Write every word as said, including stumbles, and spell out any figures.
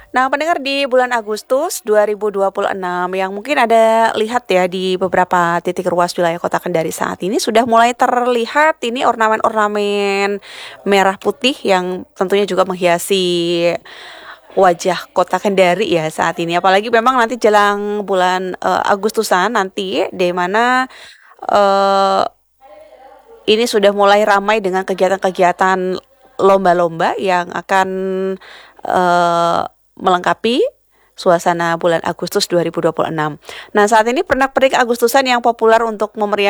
Nah, pendengar di bulan Agustus dua ribu dua puluh enam yang mungkin ada lihat ya di beberapa titik ruas wilayah Kota Kendari saat ini sudah mulai terlihat ini ornamen-ornamen merah putih yang tentunya juga menghiasi wajah Kota Kendari ya saat ini. Apalagi memang nanti jelang bulan uh, Agustusan nanti di mana uh, ini sudah mulai ramai dengan kegiatan-kegiatan lomba-lomba yang akan uh, melengkapi suasana bulan Agustus dua ribu dua puluh enam. Nah, saat ini pernak-pernik Agustusan yang populer untuk memeriahkan